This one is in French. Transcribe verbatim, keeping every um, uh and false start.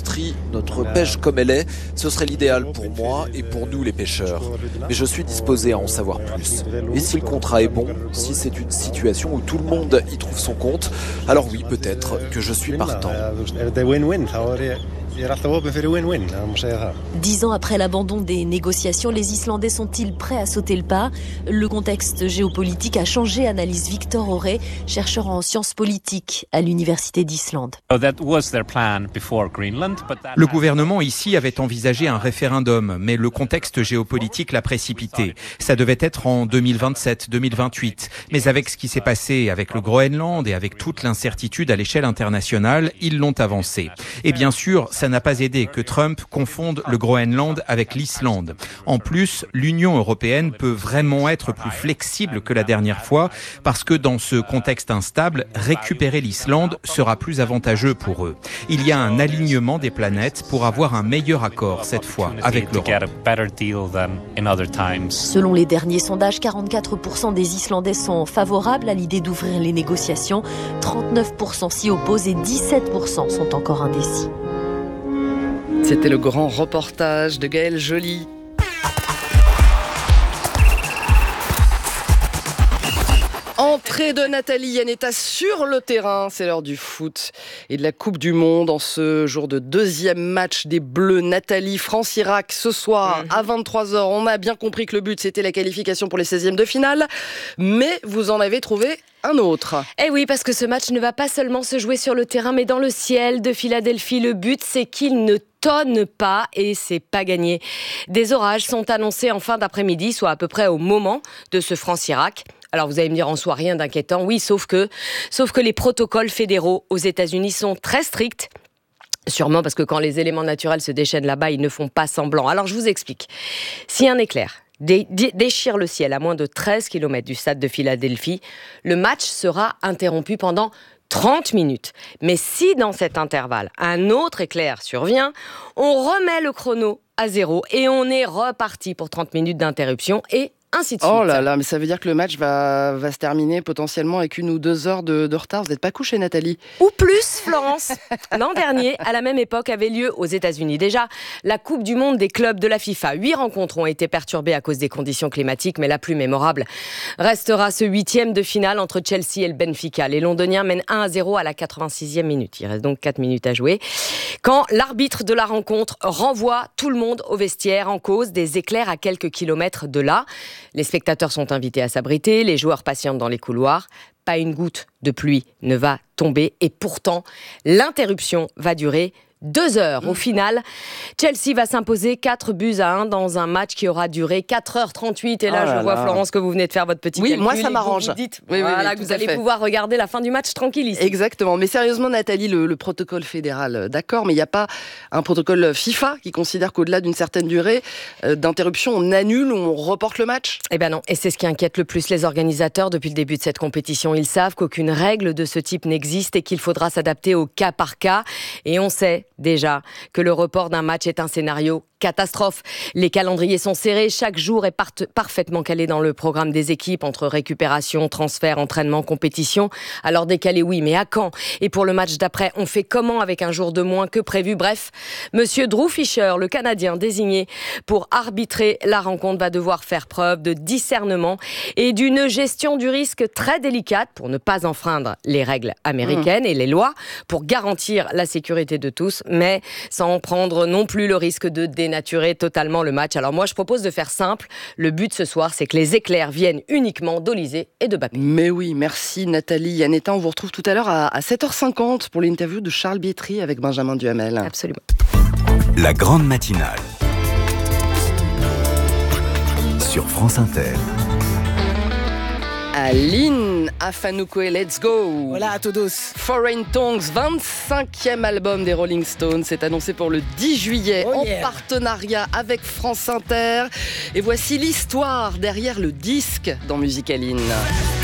industrie, notre pêche comme elle est, ce serait l'idéal pour moi et pour nous les pêcheurs. Mais je suis disposé à en savoir plus. Et si le contrat est bon, si c'est une situation où tout le monde y trouve son compte, alors oui, peut-être que je suis partant. Dix ans après l'abandon des négociations, les Islandais sont-ils prêts à sauter le pas ? Le contexte géopolitique a changé, analyse Victor Auré, chercheur en sciences politiques à l'Université d'Islande. Le gouvernement ici avait envisagé un référendum, mais le contexte géopolitique l'a précipité. Ça devait être en deux mille vingt-sept deux mille vingt-huit. Mais avec ce qui s'est passé avec le Groenland et avec toute l'incertitude à l'échelle internationale, ils l'ont avancé. Et bien sûr, ça n'a pas aidé que Trump confonde le Groenland avec l'Islande. En plus, l'Union européenne peut vraiment être plus flexible que la dernière fois parce que dans ce contexte instable, récupérer l'Islande sera plus avantageux pour eux. Il y a un alignement des planètes pour avoir un meilleur accord cette fois avec l'Europe. Selon les derniers sondages, quarante-quatre pour cent des Islandais sont favorables à l'idée d'ouvrir les négociations, trente-neuf pour cent s'y opposent et dix-sept pour cent sont encore indécis. C'était le grand reportage de Gaël Joly. Entrée de Nathalie Yanetta sur le terrain, c'est l'heure du foot et de la Coupe du Monde en ce jour de deuxième match des Bleus. Nathalie, France-Irak ce soir à vingt-trois heures. On a bien compris que le but c'était la qualification pour les seizièmes de finale, mais vous en avez trouvé un autre. Eh oui, parce que ce match ne va pas seulement se jouer sur le terrain, mais dans le ciel de Philadelphie. Le but, c'est qu'il ne tonne pas et c'est pas gagné. Des orages sont annoncés en fin d'après-midi, soit à peu près au moment de ce France-Irak. Alors vous allez me dire en soi rien d'inquiétant, oui, sauf que, sauf que les protocoles fédéraux aux États-Unis sont très stricts. Sûrement parce que quand les éléments naturels se déchaînent là-bas, ils ne font pas semblant. Alors je vous explique. Si un éclair dé- dé- déchire le ciel à moins de treize kilomètres du stade de Philadelphie, le match sera interrompu pendant trente minutes. Mais si dans cet intervalle, un autre éclair survient, on remet le chrono à zéro et on est reparti pour trente minutes d'interruption et ainsi de suite. Oh là là, mais ça veut dire que le match va, va se terminer potentiellement avec une ou deux heures de, de retard. Vous n'êtes pas couché, Nathalie ? Ou plus, Florence. L'an dernier, à la même époque, avait lieu aux États-Unis. Déjà, la Coupe du Monde des clubs de la FIFA. Huit rencontres ont été perturbées à cause des conditions climatiques, mais la plus mémorable restera ce huitième de finale entre Chelsea et le Benfica. Les Londoniens mènent un à zéro à la quatre-vingt-sixième minute. Il reste donc quatre minutes à jouer. Quand l'arbitre de la rencontre renvoie tout le monde au vestiaire en cause des éclairs à quelques kilomètres de là. Les spectateurs sont invités à s'abriter, les joueurs patientent dans les couloirs. Pas une goutte de pluie ne va tomber et pourtant, l'interruption va durer deux heures. Au final, Chelsea va s'imposer quatre buts à un dans un match qui aura duré quatre heures trente-huit. Et là, oh là je vois, là. Florence, que vous venez de faire votre petit Oui, calcul. moi, ça et m'arrange. Vous vous dites Oui, oui, voilà, oui, que tout vous à allez fait. pouvoir regarder la fin du match tranquille ici. Exactement. Mais sérieusement, Nathalie, le, le protocole fédéral, d'accord, mais il n'y a pas un protocole FIFA qui considère qu'au-delà d'une certaine durée euh, d'interruption, on annule ou on reporte le match ? Eh ben non, et c'est ce qui inquiète le plus les organisateurs depuis le début de cette compétition. Ils savent qu'aucune règle de ce type n'existe et qu'il faudra s'adapter au cas par cas. Et on sait déjà que le report d'un match est un scénario catastrophe. Les calendriers sont serrés, chaque jour est part- parfaitement calé dans le programme des équipes entre récupération, transfert, entraînement, compétition. Alors décalé oui, mais à quand ? Et pour le match d'après, on fait comment avec un jour de moins que prévu ? Bref, monsieur Drew Fisher, le Canadien désigné pour arbitrer la rencontre, va devoir faire preuve de discernement et d'une gestion du risque très délicate pour ne pas enfreindre les règles américaines mmh. et les lois, pour garantir la sécurité de tous, mais sans prendre non plus le risque de dénaturer totalement le match. Alors moi, je propose de faire simple. Le but ce soir, c'est que les éclairs viennent uniquement d'Olysée et de Mbappé. Mais oui, merci Nathalie Yanetta. On vous retrouve tout à l'heure à, à sept heures cinquante pour l'interview de Charles Bietri avec Benjamin Duhamel. Absolument. La grande matinale sur France Inter. Aline Afanoukoé, let's go. Hola a todos. Foreign Tongues, vingt-cinquième album des Rolling Stones, c'est annoncé pour le dix juillet oh en yeah. partenariat avec France Inter. Et voici l'histoire derrière le disque dans Musicaline.